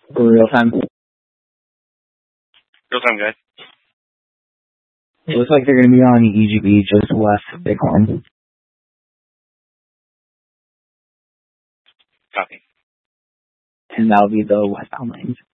Real time. Real time, guys. It looks like they're going to be on the EGB just west of Bighorn. Copy. And that'll be the westbound lanes.